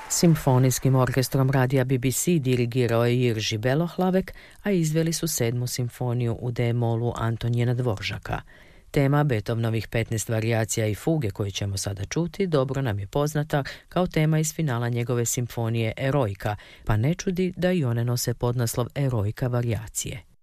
Simfonijskim orkestrom radija BBC dirigirao je Jirži Belohlavek, a izveli su 7. simfoniju u D-molu Antonijena Dvoržaka. Tema Beethovenovih 15 varijacija i fuge koju ćemo sada čuti dobro nam je poznata kao tema iz finala njegove simfonije Eroika, pa ne čudi da i one nose podnaslov Eroika varijacije.